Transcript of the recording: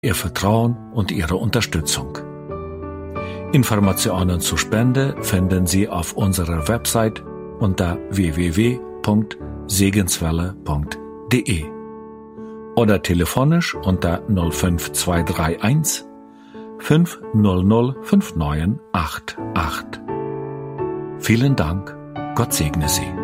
Ihr Vertrauen und Ihre Unterstützung. Informationen zur Spende finden Sie auf unserer Website unter www.segenswelle.de oder telefonisch unter 05231 500 5988. Vielen Dank, Gott segne Sie.